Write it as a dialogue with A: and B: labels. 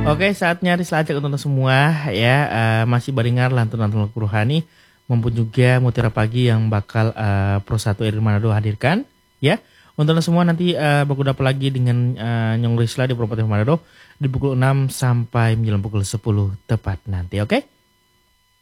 A: Oke, saatnya Risla ajak untuk semua ya, masih barengan lantunan-lantunan rohani maupun juga Mutiara Pagi yang bakal Pro 1 RRI Manado hadirkan ya. Untuk semua nanti baku dapat lagi dengan Nyong Risla di Pro 1 Manado di pukul 6 sampai menjelang pukul 10 tepat nanti, oke?